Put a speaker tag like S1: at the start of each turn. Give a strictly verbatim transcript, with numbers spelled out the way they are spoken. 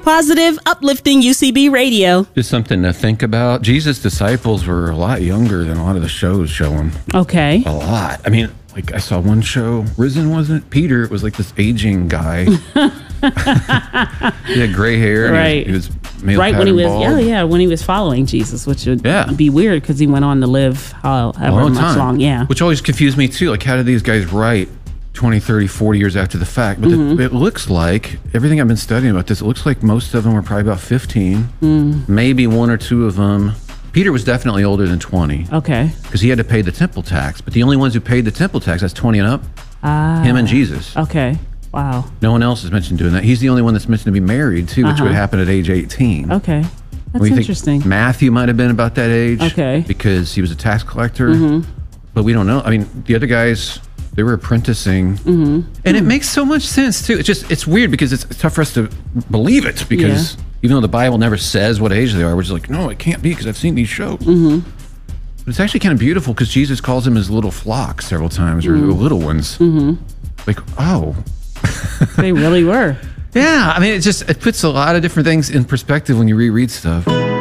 S1: Positive, uplifting U C B radio.
S2: Just something to think about. Jesus' disciples were a lot younger than a lot of the shows show them.
S1: Okay.
S2: A lot. I mean, like I saw one show, Risen, wasn't it? Peter, it was like this aging guy. He had gray hair.
S1: Right.
S2: And he was, he was male
S1: right when he was,
S2: bald.
S1: yeah, yeah, when he was following Jesus, which would
S2: Yeah.
S1: be weird because he went on to live how- however
S2: long
S1: much
S2: time.
S1: long. Yeah.
S2: Which always confused me too. Like, how did these guys write twenty, thirty, forty years after the fact? But
S1: Mm-hmm.
S2: the, it looks like, everything I've been studying about this, it looks like most of them were probably about fifteen. Mm. Maybe one or two of them. Peter was definitely older than twenty.
S1: Okay.
S2: Because he had to pay the temple tax. But the only ones who paid the temple tax, that's twenty and up,
S1: Ah.
S2: him and Jesus.
S1: Okay. Wow.
S2: No one else is mentioned doing that. He's the only one that's mentioned to be married too, which
S1: Uh-huh.
S2: would happen at age eighteen.
S1: Okay. That's
S2: We think
S1: interesting.
S2: Matthew might have been about that age.
S1: Okay.
S2: Because he was a tax collector.
S1: Mm-hmm.
S2: But we don't know. I mean, the other guys, they were apprenticing. Mm-hmm. And it makes so much sense too. It's just, it's weird because it's tough for us to believe it because
S1: Yeah.
S2: even though the Bible never says what age they are, we're just like, no, it can't be because I've seen these shows. Mm-hmm. But it's actually kind of beautiful because Jesus calls them his little flock several times, or
S1: Mm-hmm.
S2: the little ones. Mm-hmm. Like, oh.
S1: They really were.
S2: Yeah, I mean, it just, it puts a lot of different things in perspective when you reread stuff.